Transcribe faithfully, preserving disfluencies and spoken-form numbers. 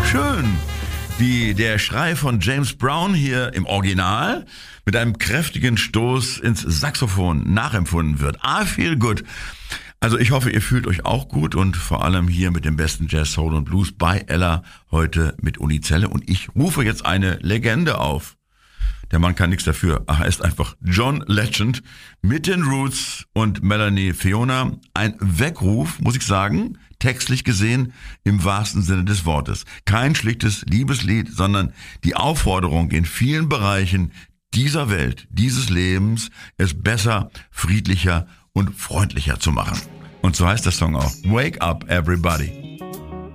Schön, wie der Schrei von James Brown hier im Original mit einem kräftigen Stoß ins Saxophon nachempfunden wird. I feel good. Also ich hoffe, ihr fühlt euch auch gut und vor allem hier mit dem besten Jazz, Soul und Blues bei Ella, heute mit Uni Zelle. Und ich rufe jetzt eine Legende auf. Der Mann kann nichts dafür. Er heißt einfach John Legend mit den Roots und Melanie Fiona. Ein Weckruf, muss ich sagen, textlich gesehen im wahrsten Sinne des Wortes. Kein schlichtes Liebeslied, sondern die Aufforderung in vielen Bereichen dieser Welt, dieses Lebens, es besser, friedlicher und freundlicher zu machen. Und so heißt der Song auch. Wake up, everybody.